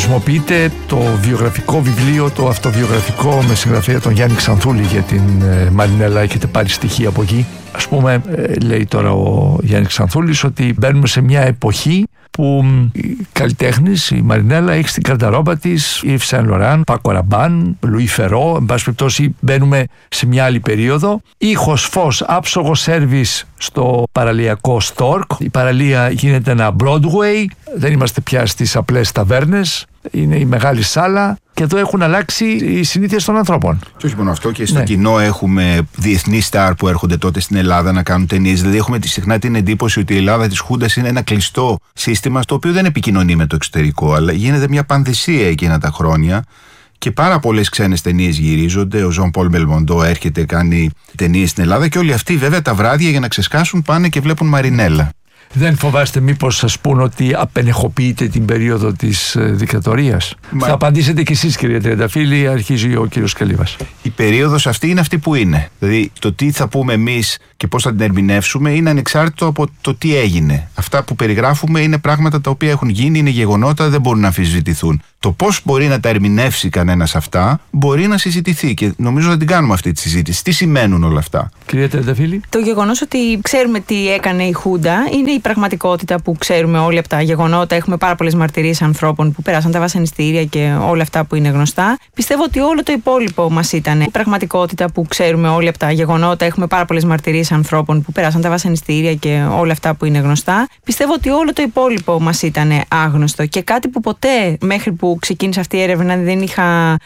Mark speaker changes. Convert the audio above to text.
Speaker 1: χρησιμοποιείται το βιογραφικό βιβλίο, το αυτοβιογραφικό με συγγραφέα τον Γιάννη Ξανθούλη για την Μαρινέλα. Έχετε πάρει στοιχεία από εκεί? Ας πούμε, λέει τώρα ο Γιάννης Ξανθούλης ότι μπαίνουμε σε μια εποχή που η καλλιτέχνης, η Μαρινέλα, έχει στην καρταρόμπα της Yves Saint Laurent, Paco Rabanne, Louis Ferrand. Εν πάση περιπτώσει, μπαίνουμε σε μια άλλη περίοδο. Ήχος, φως, άψογο σέρβις στο παραλιακό Στόρκ. Η παραλία γίνεται ένα Broadway. Δεν είμαστε πια στις απλές ταβέρνες. Είναι η μεγάλη σάλα. Και εδώ έχουν αλλάξει οι συνήθειες των ανθρώπων.
Speaker 2: Και όχι μόνο αυτό, και στο κοινό έχουμε διεθνή στάρ που έρχονται τότε στην Ελλάδα να κάνουν ταινίες. Δηλαδή, έχουμε συχνά την εντύπωση ότι η Ελλάδα της Χούντας είναι ένα κλειστό σύστημα, στο οποίο δεν επικοινωνεί με το εξωτερικό, αλλά γίνεται μια πανδυσία εκείνα τα χρόνια. Και πάρα πολλές ξένες ταινίες γυρίζονται. Ο Ζων Πολ Μπελμοντό έρχεται, κάνει ταινίες στην Ελλάδα, και όλοι αυτοί βέβαια τα βράδια για να ξεσκάσουν πάνε και βλέπουν Μαρινέλα.
Speaker 1: Δεν φοβάστε μήπως σας πούν ότι απενεχοποιείτε την περίοδο της δικτατορίας? Θα απαντήσετε κι εσείς, κύριε Τριανταφύλλη, αρχίζει ο κύριος Καλύβας.
Speaker 2: Η περίοδος αυτή είναι αυτή που είναι. Δηλαδή, το τι θα πούμε εμείς και πώς θα την ερμηνεύσουμε είναι ανεξάρτητο από το τι έγινε. Αυτά που περιγράφουμε είναι πράγματα τα οποία έχουν γίνει, είναι γεγονότα, δεν μπορούν να αμφισβητηθούν. Το πώς μπορεί να τα ερμηνεύσει κανένας αυτά μπορεί να συζητηθεί, και νομίζω να την κάνουμε αυτή τη συζήτηση. Τι σημαίνουν όλα αυτά?
Speaker 1: Κυρία Τριανταφύλλη.
Speaker 3: Το γεγονός ότι ξέρουμε τι έκανε η Χούντα είναι η πραγματικότητα που ξέρουμε όλοι από τα γεγονότα. Έχουμε πάρα πολλές μαρτυρίες ανθρώπων που πέρασαν τα βασανιστήρια και όλα αυτά που είναι γνωστά. Πιστεύω ότι όλο το υπόλοιπο μας ήταν η πραγματικότητα που ξέρουμε όλοι από τα γεγονότα. Έχουμε πάρα πολλές μαρτυρίες ανθρώπων που πέρασαν τα βασανιστήρια και όλα αυτά που είναι γνωστά. Πιστεύω ότι όλο το υπόλοιπο μας ήταν άγνωστο, και κάτι που ποτέ μέχρι που ξεκίνησε αυτή η έρευνα δεν είχα